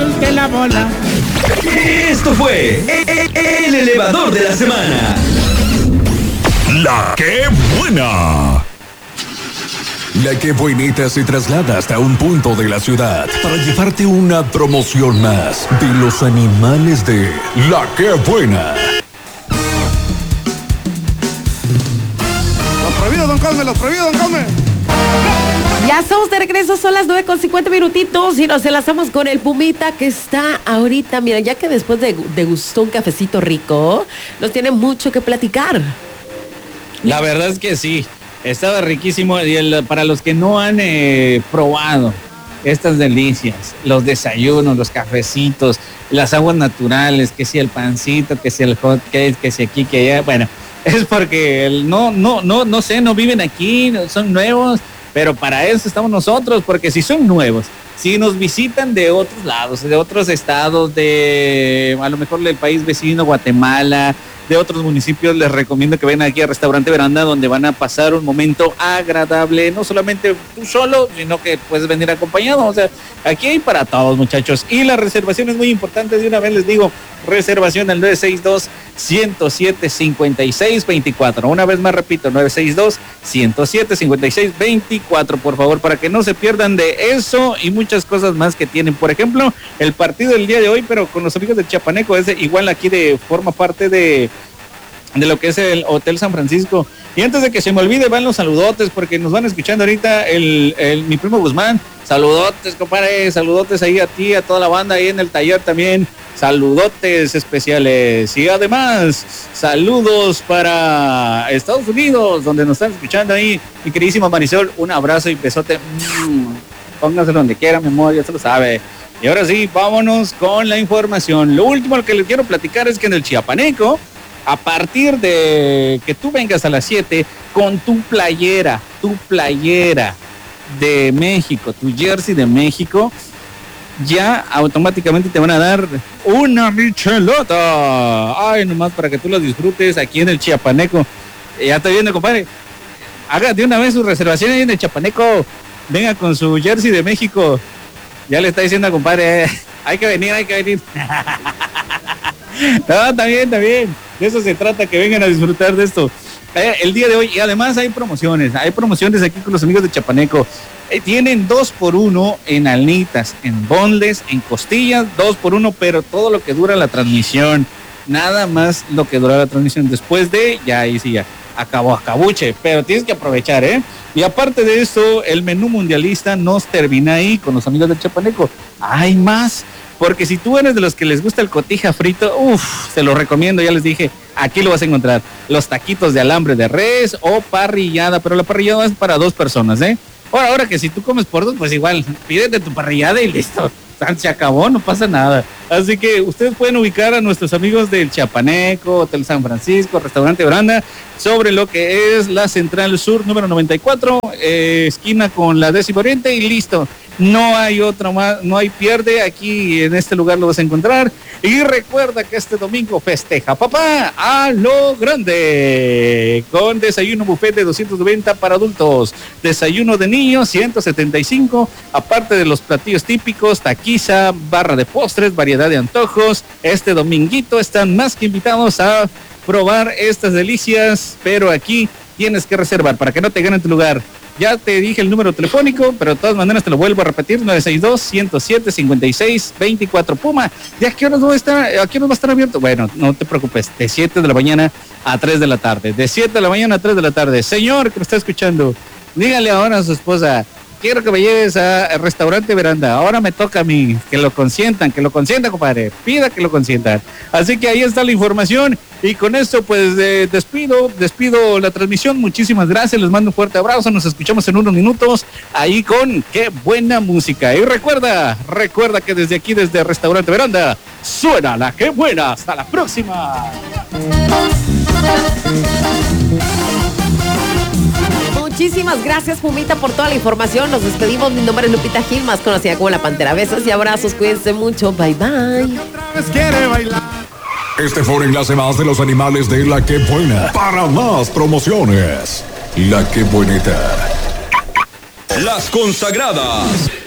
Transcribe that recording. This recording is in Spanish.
sol que la bola. Esto fue el elevador de la semana. La que buena. La que buenita se traslada hasta un punto de la ciudad para llevarte una promoción más de los animales de La que buena. Los prohibidos, don Cosme, los prohibidos, don Cosme. Ya estamos de regreso, son las 9:50 y nos enlazamos con el Pumita que está ahorita, mira, ya que después degustó un cafecito rico, nos tiene mucho que platicar. La verdad es que sí, estaba riquísimo y para los que no han probado estas delicias, los desayunos, los cafecitos, las aguas naturales, que si el pancito, que si el hot cake, que si aquí, que allá, bueno, es porque no sé, no viven aquí, son nuevos. Pero para eso estamos nosotros, porque si son nuevos, si nos visitan de otros lados, de otros estados, de a lo mejor del país vecino, Guatemala, de otros municipios, les recomiendo que vengan aquí al Restaurante Veranda, donde van a pasar un momento agradable, no solamente tú solo, sino que puedes venir acompañado. O sea, aquí hay para todos, muchachos. Y la reservación es muy importante, de una vez les digo, reservación al 962-107-5624. Una vez más repito, 962-107-5624, por favor, para que no se pierdan de eso y muchas cosas más que tienen. Por ejemplo, el partido del día de hoy, pero con los amigos de Chiapaneco, es igual aquí forma parte de lo que es el Hotel San Francisco. Y antes de que se me olvide, van los saludotes, porque nos van escuchando ahorita mi primo Guzmán. Saludotes, compadre, saludotes ahí a ti, a toda la banda ahí en el taller también. Saludotes especiales. Y además, saludos para Estados Unidos, donde nos están escuchando ahí. Mi queridísima Marisol, un abrazo y besote. Póngaselo donde quiera, mi amor, ya se lo sabe. Y ahora sí, vámonos con la información. Lo último que les quiero platicar es que en el Chiapaneco, a partir de que tú vengas a las 7 con tu playera de México, tu jersey de México, ya automáticamente te van a dar una michelota. Ay, nomás para que tú lo disfrutes aquí en el Chiapaneco. Ya está viendo, compadre. Haga de una vez su reservación ahí en el Chiapaneco. Venga con su jersey de México. Ya le está diciendo, compadre, hay que venir. No, está bien. De eso se trata, que vengan a disfrutar de esto. El día de hoy, y además hay promociones aquí con los amigos de Chiapaneco. Tienen 2x1 en alitas, en boneless, en costillas, 2x1, pero todo lo que dura la transmisión. Nada más lo que dura la transmisión. Después de, ya ahí sí, ya acabuche, pero tienes que aprovechar, ¿eh? Y aparte de esto, el menú mundialista nos termina ahí con los amigos de Chiapaneco. Hay más, porque si tú eres de los que les gusta el cotija frito, se lo recomiendo, ya les dije, aquí lo vas a encontrar. Los taquitos de alambre de res o parrillada, pero la parrillada es para 2 personas, ¿eh? Ahora que si tú comes por 2, pues igual, pídete tu parrillada y listo. Se acabó, no pasa nada. Así que ustedes pueden ubicar a nuestros amigos del Chiapaneco, Hotel San Francisco, Restaurante Veranda, sobre lo que es la Central Sur número 94, esquina con la 10ª Oriente y listo. No hay otro más, no hay pierde, aquí en este lugar lo vas a encontrar. Y recuerda que este domingo festeja papá a lo grande, con desayuno buffet de 290 para adultos, desayuno de niños 175, aparte de los platillos típicos, taquiza, barra de postres, variedad de antojos. Este dominguito están más que invitados a probar estas delicias, pero aquí tienes que reservar para que no te ganen tu lugar. Ya te dije el número telefónico, pero de todas maneras te lo vuelvo a repetir, 962-107-5624. Puma, ¿de a qué horas va a estar abierto? Bueno, no te preocupes, de 7 de la mañana a 3 de la tarde. De 7 de la mañana a 3 de la tarde. Señor que me está escuchando, dígale ahora a su esposa, quiero que me lleves al Restaurante Veranda. Ahora me toca a mí, que lo consientan, compadre. Pida que lo consientan. Así que ahí está la información. Y con esto, pues, despido la transmisión. Muchísimas gracias. Les mando un fuerte abrazo. Nos escuchamos en unos minutos ahí con Qué Buena Música. Y recuerda que desde aquí, desde Restaurante Veranda, suena la Qué Buena. Hasta la próxima. Muchísimas gracias, Pumita, por toda la información. Nos despedimos. Mi nombre es Lupita Gil, más conocida como La Pantera. Besos y abrazos. Cuídense mucho. Bye, bye. Este fue un enlace más de los animales de La Que Buena. Para más promociones, La Que Buenita. Las consagradas.